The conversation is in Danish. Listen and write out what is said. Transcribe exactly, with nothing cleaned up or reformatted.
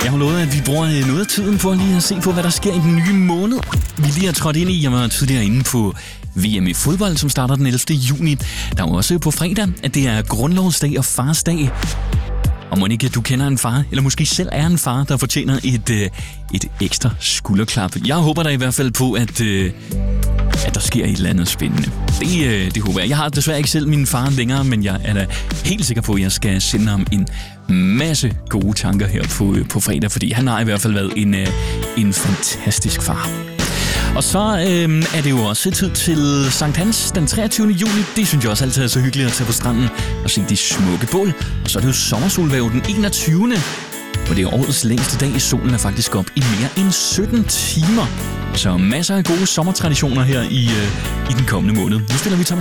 Jeg har lovet, at vi bruger noget af tiden på lige at se på, hvad der sker i den nye måned. Vi lige har trådt ind i, jeg var tidligere inde på V M i fodbold, som starter den ellevte juni. Der er jo også på fredag, at det er grundlovsdag og farsdag. Og må ikke, du kender en far, eller måske selv er en far, der fortjener et, et ekstra skulderklap. Jeg håber da i hvert fald på, at, at der sker et eller andet spændende. Det, det håber jeg. Jeg har desværre ikke selv min far længere, men jeg er da helt sikker på, at jeg skal sende ham en masse gode tanker her på, på fredag, fordi han har i hvert fald været en, en fantastisk far. Og så øh, er det jo også tid til Sankt Hans den treogtyvende juli. Det synes jeg også altid er så hyggeligt at tage på stranden og se de smukke bål. Og så er det jo sommersolværv den enogtyvende Og det er årets længste dag. Solen er faktisk op i mere end sytten timer. Så masser af gode sommertraditioner her i, øh, i den kommende måned. Nu spiller vi Thomas